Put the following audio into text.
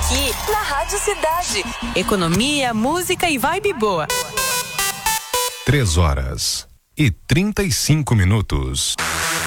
aqui na Rádio Cidade. Economia, música e vibe boa. 3h35.